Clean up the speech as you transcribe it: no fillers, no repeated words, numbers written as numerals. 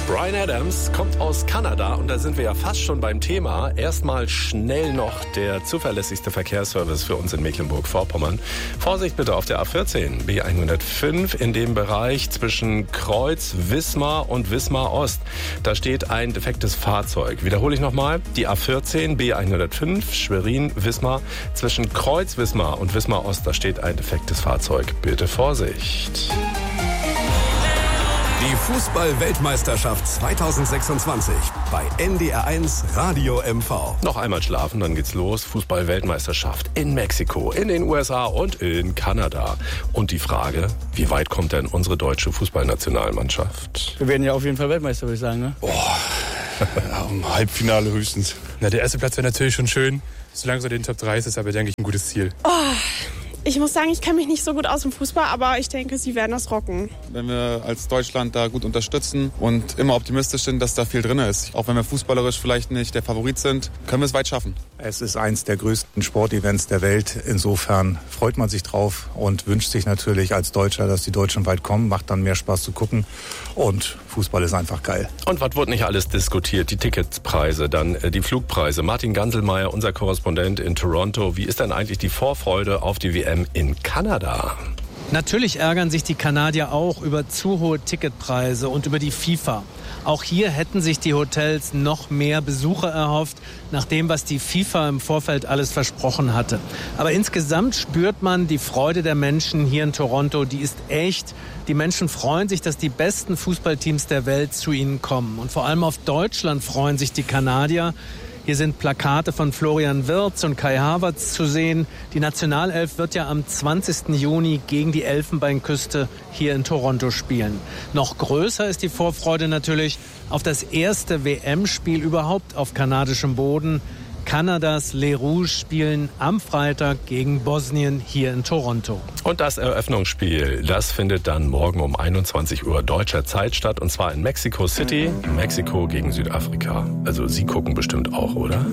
Bryan Adams kommt aus Kanada und da sind wir ja fast schon beim Thema. Erstmal schnell noch der zuverlässigste Verkehrsservice für uns in Mecklenburg-Vorpommern. Vorsicht bitte auf der A14, B105 in dem Bereich zwischen Kreuz Wismar und Wismar Ost. Da steht ein defektes Fahrzeug. Wiederhole ich nochmal, die A14, B105, Schwerin-Wismar. Zwischen Kreuz Wismar und Wismar Ost, da steht ein defektes Fahrzeug. Bitte Vorsicht. Die Fußball-Weltmeisterschaft 2026 bei NDR1 Radio MV. Noch einmal schlafen, dann geht's los. Fußball-Weltmeisterschaft in Mexiko, in den USA und in Kanada. Und die Frage, wie weit kommt denn unsere deutsche Fußballnationalmannschaft? Wir werden ja auf jeden Fall Weltmeister, würde ich sagen, ne? Ja, Halbfinale höchstens. Na, der erste Platz wäre natürlich schon schön. Solange so den Top 3 ist, aber denke ich ein gutes Ziel. Ich muss sagen, ich kenne mich nicht so gut aus im Fußball, aber ich denke, sie werden das rocken. Wenn wir als Deutschland da gut unterstützen und immer optimistisch sind, dass da viel drin ist. Auch wenn wir fußballerisch vielleicht nicht der Favorit sind, können wir es weit schaffen. Es ist eins der größten Sportevents der Welt. Insofern freut man sich drauf und wünscht sich natürlich als Deutscher, dass die Deutschen weit kommen. Macht dann mehr Spaß zu gucken. Und Fußball ist einfach geil. Und was wurde nicht alles diskutiert? Die Ticketpreise, dann die Flugpreise. Martin Ganselmeier, unser Korrespondent in Toronto. Wie ist denn eigentlich die Vorfreude auf die WM in Kanada? Natürlich ärgern sich die Kanadier auch über zu hohe Ticketpreise und über die FIFA. Auch hier hätten sich die Hotels noch mehr Besucher erhofft, nach dem, was die FIFA im Vorfeld alles versprochen hatte. Aber insgesamt spürt man die Freude der Menschen hier in Toronto, die ist echt. Die Menschen freuen sich, dass die besten Fußballteams der Welt zu ihnen kommen. Und vor allem auf Deutschland freuen sich die Kanadier. Hier sind Plakate von Florian Wirtz und Kai Havertz zu sehen. Die Nationalelf wird ja am 20. Juni gegen die Elfenbeinküste hier in Toronto spielen. Noch größer ist die Vorfreude natürlich auf das erste WM-Spiel überhaupt auf kanadischem Boden. Kanadas Les Rouges spielen am Freitag gegen Bosnien hier in Toronto. Und das Eröffnungsspiel, das findet dann morgen um 21 Uhr deutscher Zeit statt. Und zwar in Mexico City, Mexiko gegen Südafrika. Also Sie gucken bestimmt auch, oder?